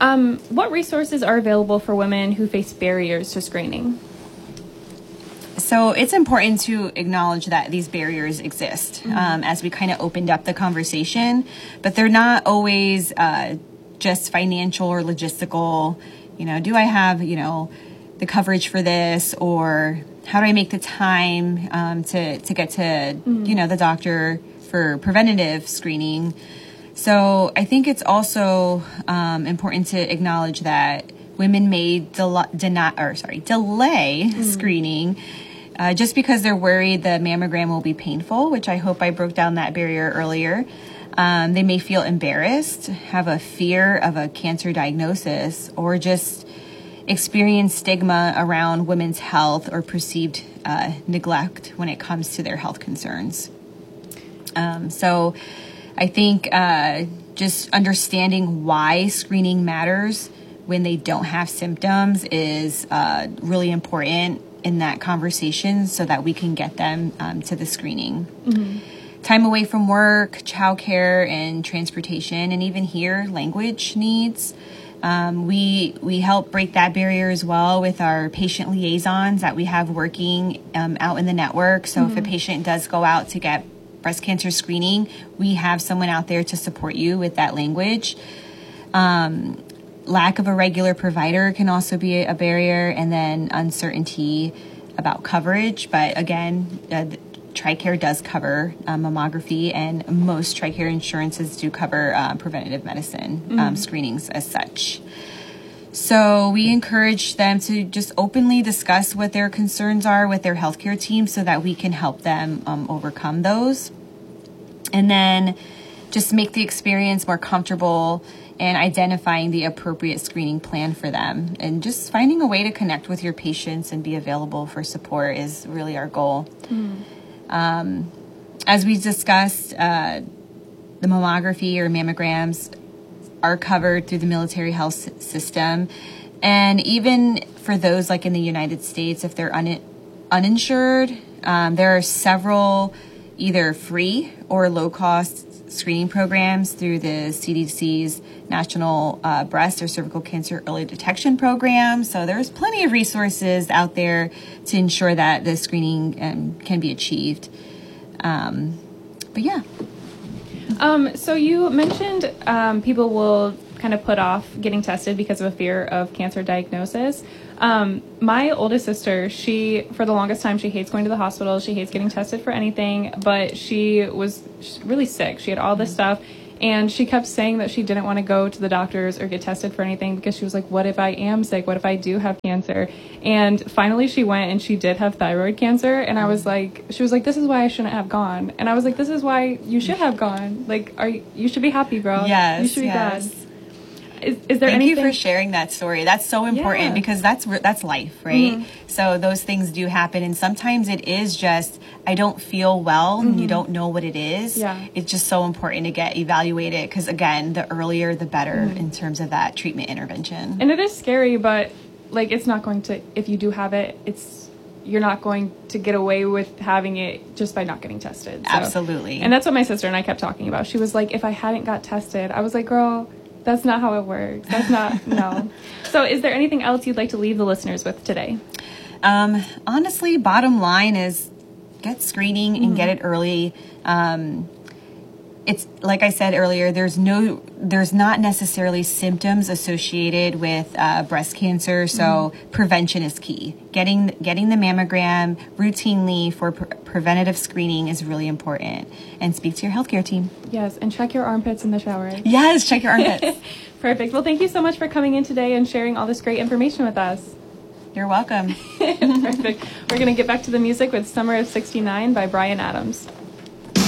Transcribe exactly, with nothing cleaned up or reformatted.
Um, what resources are available for women who face barriers to screening? So it's important to acknowledge that these barriers exist, mm-hmm. um, as we kind of opened up the conversation, but they're not always uh, just financial or logistical. You know, do I have, you know, the coverage for this, or how do I make the time um, to, to get to, mm-hmm. you know, the doctor for preventative screening? So I think it's also um, important to acknowledge that women may del- deny, or sorry, delay mm-hmm. screening uh, just because they're worried the mammogram will be painful, which I hope I broke down that barrier earlier. Um, they may feel embarrassed, have a fear of a cancer diagnosis, or just experience stigma around women's health or perceived uh, neglect when it comes to their health concerns. Um, so I think uh, just understanding why screening matters when they don't have symptoms is uh, really important in that conversation so that we can get them um, to the screening. Mm-hmm. Time away from work, childcare, and transportation, and even here, language needs. Um, we we help break that barrier as well with our patient liaisons that we have working um, out in the network. So mm-hmm. if a patient does go out to get breast cancer screening, we have someone out there to support you with that language. Um, lack of a regular provider can also be a barrier, and then uncertainty about coverage. But again, uh, TRICARE does cover um, mammography, and most TRICARE insurances do cover uh, preventative medicine mm-hmm. um, screenings as such. So we encourage them to just openly discuss what their concerns are with their healthcare team so that we can help them um, overcome those. And then just make the experience more comfortable and identifying the appropriate screening plan for them. And just finding a way to connect with your patients and be available for support is really our goal. Mm. Um, as we discussed, uh, the mammography or mammograms are covered through the military health system. And even for those like in the United States, if they're un- uninsured, um, there are several either free or low-cost screening programs through the C D C's National uh, Breast or Cervical Cancer Early Detection Program. So there's plenty of resources out there to ensure that the screening um, can be achieved. Um, but yeah. Um, so you mentioned um, people will kind of put off getting tested because of a fear of cancer diagnosis. Um, my oldest sister, she, for the longest time, she hates going to the hospital. She hates getting tested for anything, but she was really sick. She had all this stuff, and she kept saying that she didn't want to go to the doctors or get tested for anything because she was like, what if I am sick? What if I do have cancer? And finally she went and she did have thyroid cancer. And I was like, she was like, this is why I shouldn't have gone. And I was like, this is why you should have gone. Like, are you, you should be happy, girl. Yes. You should be yes. glad. Is, is there Thank anything? you for sharing that story. That's so important Yeah. because that's that's life, right? Mm-hmm. So those things do happen, and sometimes it is just I don't feel well, mm-hmm. and you don't know what it is. Yeah. It's just so important to get evaluated because again, the earlier the better mm-hmm. in terms of that treatment intervention. And it is scary, but like it's not going to. If you do have it, it's you're not going to get away with having it just by not getting tested. So. Absolutely. And that's what my sister and I kept talking about. She was like, if I hadn't got tested, I was like, girl, that's not how it works. That's not, no. So is there anything else you'd like to leave the listeners with today? Um, honestly, bottom line is get screening and mm-hmm. get it early. Um, it's like I said earlier, there's no, there's not necessarily symptoms associated with uh, breast cancer. So mm-hmm. prevention is key. Getting, getting the mammogram routinely for pre- preventative screening is really important. And speak to your healthcare team. Yes. And check your armpits in the shower. Yes. Check your armpits. Perfect. Well, thank you so much for coming in today and sharing all this great information with us. You're welcome. Perfect. We're going to get back to the music with Summer of sixty-nine by Bryan Adams.